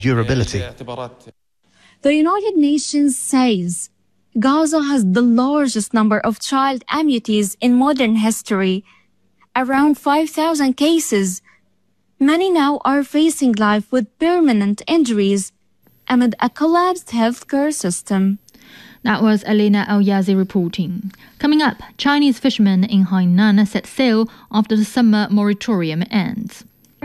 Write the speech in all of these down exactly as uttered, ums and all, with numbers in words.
durability. The United Nations says Gaza has the largest number of child amputees in modern history, around five thousand cases. Many now are facing life with permanent injuries amid a collapsed healthcare system. That was Elena Al-Yazi reporting. Coming up, Chinese fishermen in Hainan set sail after the summer moratorium ends.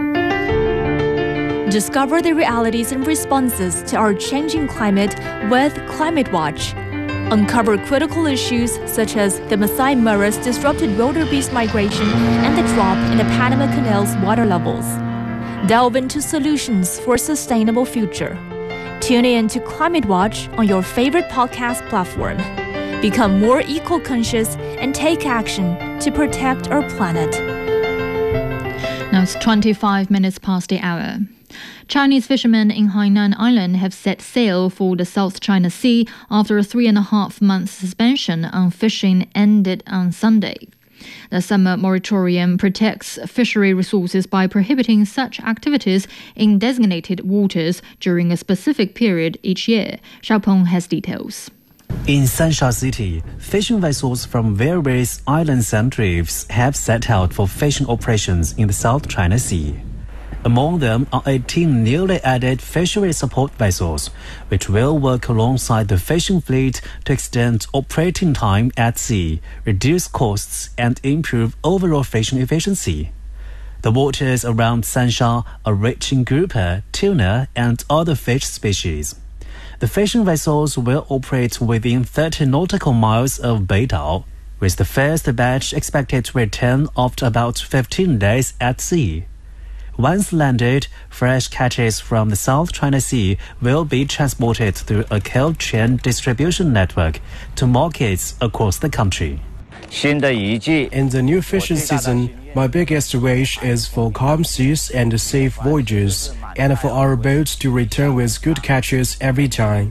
Discover the realities and responses to our changing climate with Climate Watch. Uncover critical issues such as the Masai Mara's disrupted wildebeest migration and the drop in the Panama Canal's water levels. Delve into solutions for a sustainable future. Tune in to Climate Watch on your favorite podcast platform. Become more eco-conscious and take action to protect our planet. Now it's twenty-five minutes past the hour. Chinese fishermen in Hainan Island have set sail for the South China Sea after a three and a half month suspension on fishing ended on Sunday. The summer moratorium protects fishery resources by prohibiting such activities in designated waters during a specific period each year. Xiaopeng has details. In Sansha City, fishing vessels from various islands and reefs have set out for fishing operations in the South China Sea. Among them are eighteen newly added fishery support vessels, which will work alongside the fishing fleet to extend operating time at sea, reduce costs, and improve overall fishing efficiency. The waters around Sansha are rich in grouper, tuna, and other fish species. The fishing vessels will operate within thirty nautical miles of Beidao, with the first batch expected to return after about fifteen days at sea. Once landed, fresh catches from the South China Sea will be transported through a cold chain distribution network to markets across the country. In the new fishing season, my biggest wish is for calm seas and safe voyages, and for our boats to return with good catches every time.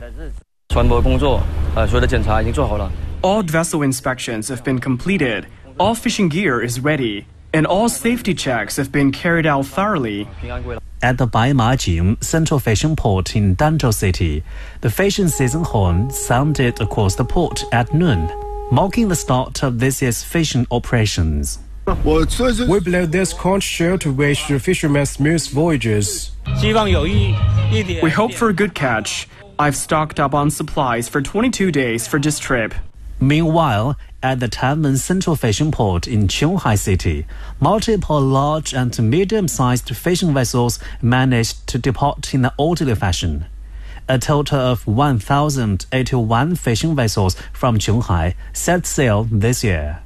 All vessel inspections have been completed, all fishing gear is ready, and all safety checks have been carried out thoroughly. At the Baimajing Central Fishing Port in Danzhou City, the fishing season horn sounded across the port at noon, marking the start of this year's fishing operations. We blow this conch shell to wish the fishermen smooth voyages. We hope for a good catch. I've stocked up on supplies for twenty-two days for this trip. Meanwhile, at the Tanmen Central Fishing Port in Qionghai City, multiple large and medium-sized fishing vessels managed to depart in an orderly fashion. A total of one thousand eighty-one fishing vessels from Qionghai set sail this year.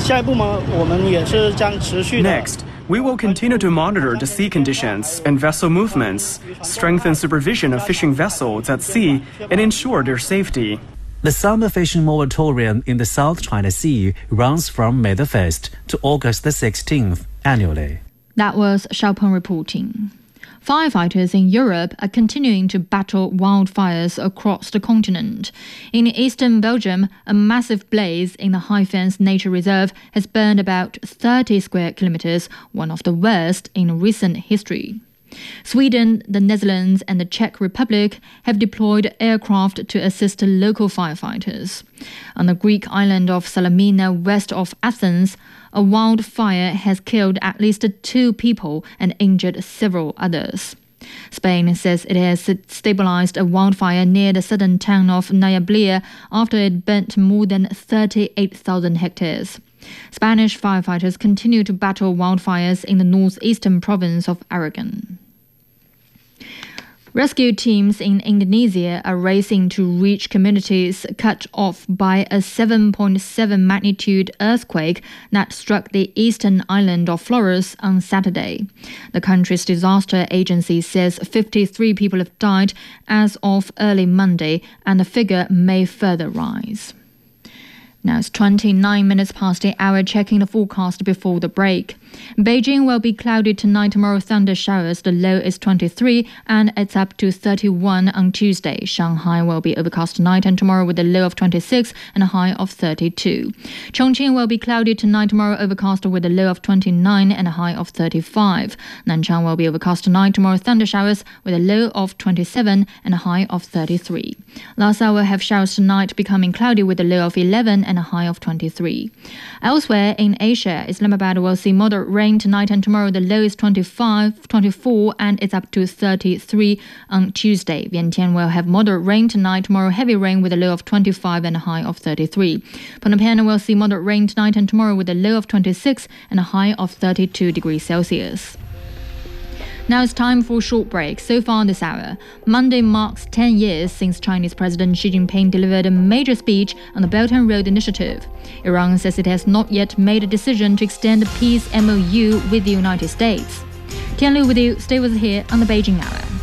Next, we will continue to monitor the sea conditions and vessel movements, strengthen supervision of fishing vessels at sea, and ensure their safety. The summer fishing moratorium in the South China Sea runs from May the first to August the sixteenth annually. That was Xiaopeng reporting. Firefighters in Europe are continuing to battle wildfires across the continent. In eastern Belgium, a massive blaze in the High Fence Nature Reserve has burned about thirty square kilometers, one of the worst in recent history. Sweden, the Netherlands and the Czech Republic have deployed aircraft to assist local firefighters. On the Greek island of Salamina west of Athens, a wildfire has killed at least two people and injured several others. Spain says it has stabilized a wildfire near the southern town of Nayablia after it burnt more than thirty-eight thousand hectares. Spanish firefighters continue to battle wildfires in the northeastern province of Aragon. Rescue teams in Indonesia are racing to reach communities cut off by a seven point seven magnitude earthquake that struck the eastern island of Flores on Saturday. The country's disaster agency says fifty-three people have died as of early Monday, and the figure may further rise. Now it's twenty-nine minutes past the hour, checking the forecast before the break. Beijing will be cloudy tonight, tomorrow thunder showers, the low is twenty-three and it's up to thirty-one on Tuesday. Shanghai will be overcast tonight and tomorrow with a low of twenty-six and a high of thirty-two. Chongqing will be cloudy tonight, tomorrow overcast with a low of twenty-nine and a high of thirty-five. Nanchang will be overcast tonight, tomorrow thunder showers with a low of twenty-seven and a high of thirty-three. Lhasa will have showers tonight, becoming cloudy with a low of eleven and a high of twenty-three. Elsewhere in Asia, Islamabad will see moderate rain tonight and tomorrow. The low is twenty-five, twenty-four and it's up to thirty-three on Tuesday. Vientiane will have moderate rain tonight, tomorrow heavy rain with a low of twenty-five and a high of thirty-three. Phnom Penh will see moderate rain tonight and tomorrow with a low of twenty-six and a high of thirty-two degrees Celsius. Now it's time for a short break. So far this hour, Monday marks ten years since Chinese President Xi Jinping delivered a major speech on the Belt and Road Initiative. Iran says it has not yet made a decision to extend the peace M O U with the United States. Tian Lu with you. Stay with us here on the Beijing Hour.